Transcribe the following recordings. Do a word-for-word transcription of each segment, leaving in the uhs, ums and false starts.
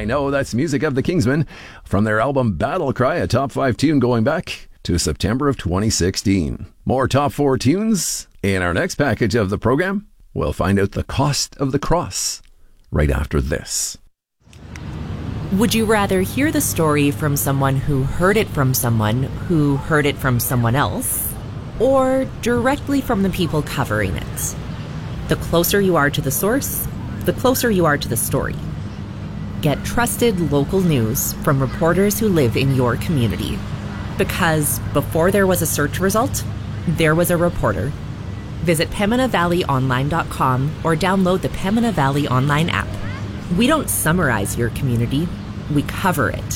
I know, that's music of the Kingsmen from their album Battle Cry, a top five tune going back to September of twenty sixteen. More top four tunes in our next package of the program. We'll find out the cost of the cross right after this. Would you rather hear the story from someone who heard it from someone who heard it from someone else, or directly from the people covering it? The closer you are to the source, the closer you are to the story. Get trusted local news from reporters who live in your community. Because before there was a search result, there was a reporter. Visit Pembina Valley Online dot com or download the Pembina Valley Online app. We don't summarize your community, we cover it.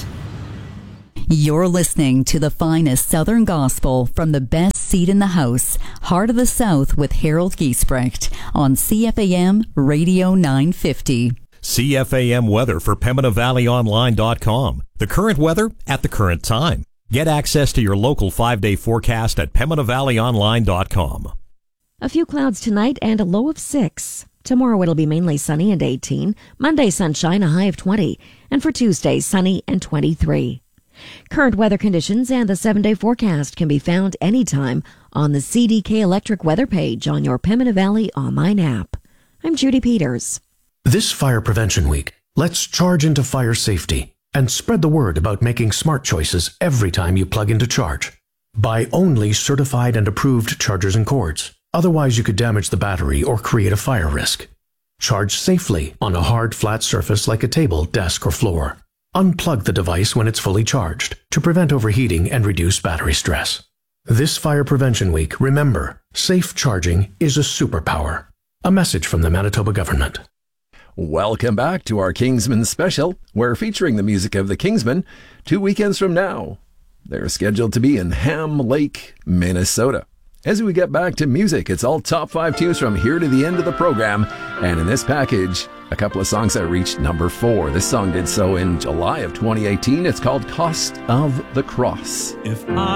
You're listening to the finest Southern gospel from the best seat in the house, Heart of the South with Harold Giesbrecht on C F A M Radio nine fifty. C F A M weather for Pembina Valley Online dot com. The current weather at the current time. Get access to your local five-day forecast at Pembina Valley Online dot com. A few clouds tonight and a low of six. Tomorrow it'll be mainly sunny and eighteen. Monday sunshine, a high of twenty. And for Tuesday, sunny and twenty-three. Current weather conditions and the seven-day forecast can be found anytime on the C D K Electric weather page on your Pembina Valley Online app. I'm Judy Peters. This Fire Prevention Week, let's charge into fire safety and spread the word about making smart choices every time you plug in to charge. Buy only certified and approved chargers and cords. Otherwise, you could damage the battery or create a fire risk. Charge safely on a hard, flat surface like a table, desk, or floor. Unplug the device when it's fully charged to prevent overheating and reduce battery stress. This Fire Prevention Week, remember, safe charging is a superpower. A message from the Manitoba government. Welcome back to our Kingsmen special. We're featuring the music of the Kingsmen two weekends from now. They're scheduled to be in Ham Lake, Minnesota. As we get back to music, it's all top five tunes from here to the end of the program. And in this package, a couple of songs that reached number four. This song did so in July of twenty eighteen. It's called Cost of the Cross. If I